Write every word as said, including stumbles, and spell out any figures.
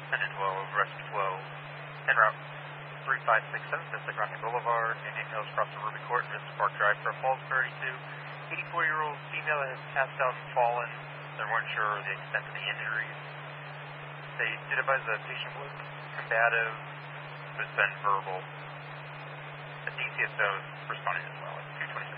ten and twelve, rescue twelve, en route three five six seven, Pacific Rocket Boulevard, Indian Hills, across the Ruby Court, Vista Park Drive, for Falls thirty-two. eighty-four-year-old female that has passed out and fallen. They weren't sure the extent of the injuries. They did advise the patient was combative, but it's been verbal. The D C S O is responding as well. It's two twenty-six.